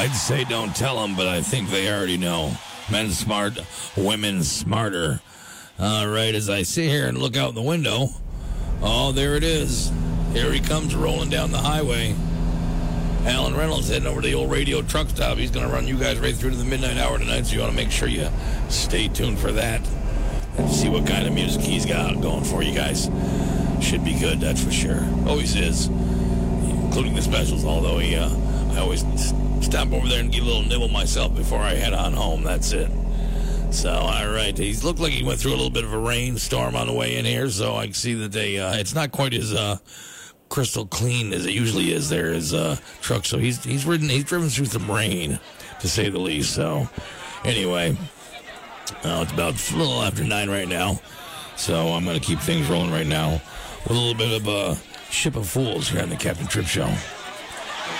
I'd say don't tell them, but I think they already know. Men smart, women smarter. All right, as I sit here and look out the window, oh, there it is. Here he comes rolling down the highway. Alan Reynolds heading over to the old radio truck stop. He's going to run you guys right through to the midnight hour tonight, so you want to make sure you stay tuned for that and see what kind of music he's got going for you guys. Should be good, that's for sure. Always is, including the specials, although I always stop over there and get a little nibble myself before I head on home. That's it. So, all right. He looked like he went through a little bit of a rainstorm on the way in here, so I can see that it's not quite as crystal clean as it usually is there, his truck. So he's driven through some rain, to say the least. So, anyway, it's about a little after 9 right now. So I'm going to keep things rolling right now with a little bit of a Ship of Fools here on the Captain Tripp Show.